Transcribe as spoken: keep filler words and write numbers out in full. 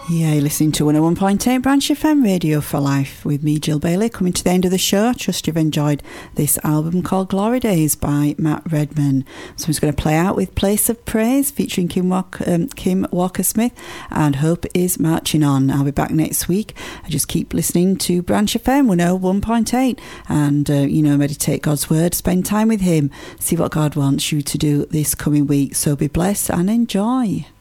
Yeah, you're listening to one oh one point eight Branch F M Radio for Life with me, Jill Bailey, coming to the end of the show. I trust you've enjoyed this album called Glory Days by Matt Redman. So I'm just going to play out with Place of Praise featuring Kim, Walk, um, Kim Walker-Smith and Hope is Marching On. I'll be back next week. I just keep listening to Branch F M one oh one point eight and, uh, you know, meditate God's Word, spend time with Him, see what God wants you to do this coming week. So be blessed and enjoy.